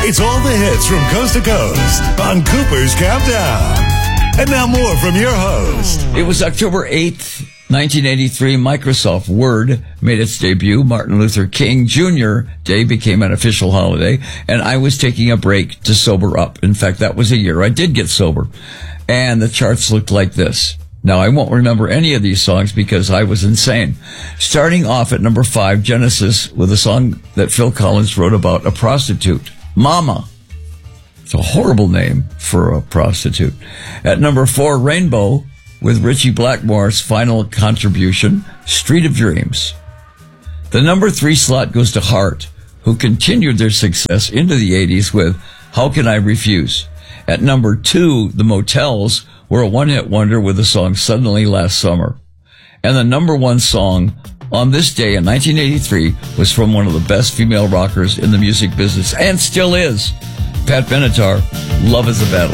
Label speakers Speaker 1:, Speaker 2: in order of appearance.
Speaker 1: It's all the hits from coast to coast on Cooper's Countdown. And now more from your host.
Speaker 2: It was October 8th, 1983. Microsoft Word made its debut. Martin Luther King Jr. Day became an official holiday, and I was taking a break to sober up. In fact, that was a year I did get sober. And the charts looked like this. Now, I won't remember any of these songs because I was insane. Starting off at number 5, Genesis, with a song that Phil Collins wrote about a prostitute, Mama. It's a horrible name for a prostitute. At number 4, Rainbow, with Richie Blackmore's final contribution, Street of Dreams. The number 3 slot goes to Heart, who continued their success into the 80s with How Can I Refuse? At number 2, The Motels were a one-hit wonder with the song Suddenly Last Summer. And the number 1 song on this day in 1983 was from one of the best female rockers in the music business, and still is, Pat Benatar, Love is a Battle.